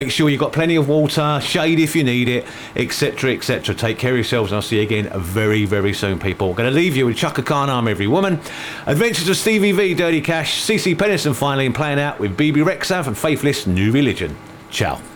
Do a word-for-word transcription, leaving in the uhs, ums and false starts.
Make sure you've got plenty of water, shade if you need it, etc, et cetera. Take care of yourselves, and I'll see you again very, very soon, people. I'm going to leave you with Chaka Khan, I'm Every Woman, Adventures of Stevie V, Dirty Cash, C C Pennison finally, and playing out with B B Rexha and Faithless New Religion. Ciao.